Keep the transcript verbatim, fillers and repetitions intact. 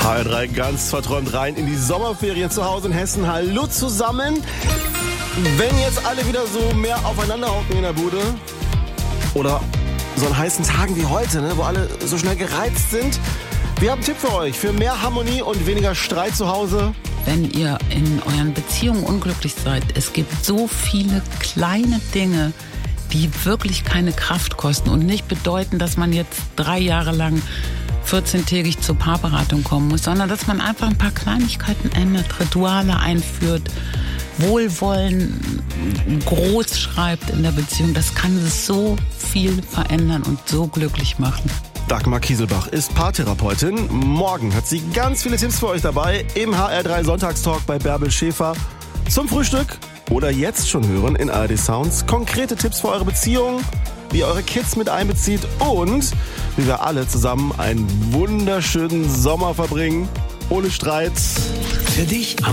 H R drei ganz verträumt rein in die Sommerferien zu Hause in Hessen. Hallo zusammen. Wenn jetzt alle wieder so mehr aufeinander hocken in der Bude oder so an heißen Tagen wie heute, ne, wo alle so schnell gereizt sind, wir haben einen Tipp für euch, für mehr Harmonie und weniger Streit zu Hause. Wenn ihr in euren Beziehungen unglücklich seid, es gibt so viele kleine Dinge, die wirklich keine Kraft kosten und nicht bedeuten, dass man jetzt drei Jahre lang vierzehntägig zur Paarberatung kommen muss, sondern dass man einfach ein paar Kleinigkeiten ändert, Rituale einführt, Wohlwollen groß schreibt in der Beziehung. Das kann so viel verändern und so glücklich machen. Dagmar Kieselbach ist Paartherapeutin. Morgen hat sie ganz viele Tipps für euch dabei im H R drei Sonntagstalk bei Bärbel Schäfer zum Frühstück oder jetzt schon hören in A R D Sounds. Konkrete Tipps für eure Beziehung, wie ihr eure Kids mit einbezieht und wie wir alle zusammen einen wunderschönen Sommer verbringen. Ohne Streit. Für dich am